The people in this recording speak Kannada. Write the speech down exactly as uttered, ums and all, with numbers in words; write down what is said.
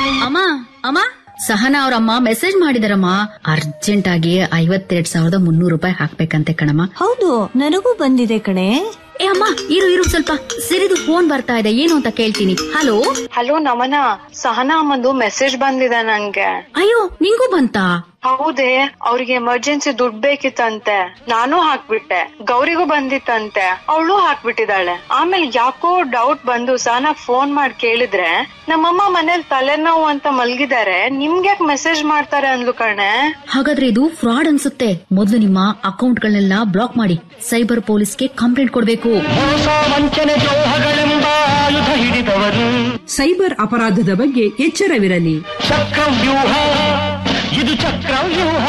ಅಮ್ಮ ಅಮ್ಮ, ಸಹನಾ ಅವ್ರಮ್ಮ ಮೆಸೇಜ್ ಮಾಡಿದಾರಮ್ಮ, ಅರ್ಜೆಂಟ್ ಆಗಿ ಐವತ್ತೆರಡ್ ಸಾವಿರದ ಮುನ್ನೂರು ರೂಪಾಯಿ ಹಾಕ್ಬೇಕಂತೆ ಕಣಮ್ಮ. ಹೌದು, ನನಗೂ ಬಂದಿದೆ ಕಣೆ. ಏ ಅಮ್ಮ, ಇರು ಇರು ಸ್ವಲ್ಪ ಸಿರಿದು ಫೋನ್ ಬರ್ತಾ ಇದೆ, ಏನು ಅಂತ ಕೇಳ್ತೀನಿ. ಹಲೋ ಹಲೋ ನಮನ, ಸಹನಾ ಅಮ್ಮಂದು ಮೆಸೇಜ್ ಬಂದಿದೆ ನಂಗೆ. ಅಯ್ಯೋ, ನಿಂಗೂ ಬಂತಾ? ಹೌದೇ, ಅವ್ರಿಗೆ ಎಮರ್ಜೆನ್ಸಿ ದುಡ್ಡು ಬೇಕಿತ್ತಂತೆ, ನಾನು ಹಾಕ್ಬಿಟ್ಟೆ. ಗೌರಿಗೂ ಬಂದಿತ್ತಂತೆ, ಅವಳು ಹಾಕ್ಬಿಟ್ಟಿದ್ದಾಳೆ. ಆಮೇಲೆ ಯಾಕೋ ಡೌಟ್ ಬಂದು ಸಹನಾ ಫೋನ್ ಮಾಡಿ ಕೇಳಿದ್ರೆ, ನಮ್ಮಮ್ಮ ಮನೇಲಿ ತಲೆನೋವು ಅಂತ ಮಲ್ಗಿದ್ದಾರೆ, ನಿಮ್ಗ್ಯಾಕ್ ಮೆಸೇಜ್ ಮಾಡ್ತಾರೆ ಅಂದ್ಲು ಕಣೆ. ಹಾಗಾದ್ರೆ ಇದು ಫ್ರಾಡ್ ಅನ್ಸುತ್ತೆ. ಮೊದಲು ನಿಮ್ಮ ಅಕೌಂಟ್ ಗಳನ್ನೆಲ್ಲ ಬ್ಲಾಕ್ ಮಾಡಿ ಸೈಬರ್ ಪೊಲೀಸ್ಗೆ ಕಂಪ್ಲೇಂಟ್ ಕೊಡ್ಬೇಕು. ಸೈಬರ್ ಅಪರಾಧದ ಬಗ್ಗೆ ಎಚ್ಚರವಿರಲಿ. ಚಕ್ರವ್ಯೂಹ ಇದು ಚಕ್ರವ್ಯೂಹ.